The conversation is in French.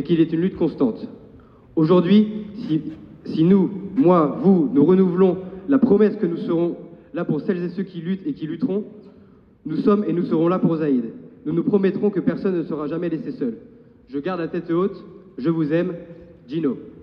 qu'il est une lutte constante. Aujourd'hui, si nous, moi, vous, nous renouvelons la promesse que nous serons là pour celles et ceux qui luttent et qui lutteront, nous sommes et nous serons là pour Zaïd. Nous nous promettrons que personne ne sera jamais laissé seul. Je garde la tête haute, je vous aime, Gino.